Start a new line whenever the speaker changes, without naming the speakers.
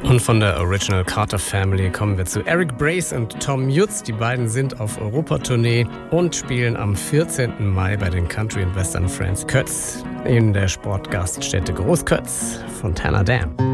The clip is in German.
Und von der Original Carter Family kommen wir zu Eric Brace und Tom Jutz. Die beiden sind auf Europatournee und spielen am 14. Mai bei den Country and Western Friends Kötz in der Sportgaststätte Großkötz, Fontana Dam.